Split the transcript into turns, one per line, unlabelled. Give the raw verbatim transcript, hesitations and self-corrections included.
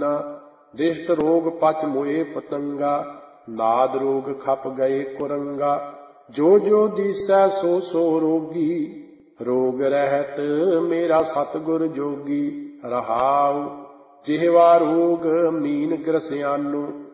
ਦੀਨਾ। ਦ੍ਰਿਸ਼ਟ ਰੋਗ ਪਚ ਮੋਏ ਪਤੰਗਾ, ਨਾਦ ਰੋਗ ਖਪ ਗਏ ਕੁਰੰਗਾ। ਜੋ ਜੋ ਦੀਸੈ ਸੋ ਸੋ ਰੋਗੀ, ਰੋਗ ਰਹਿਤ ਮੇਰਾ ਸਤਿਗੁਰ ਜੋਗੀ। ਰਹਾਉ। ਜਿਹਵਾ ਰੋਗ ਮੀਨ ਗ੍ਰਸਿਆਨੁ,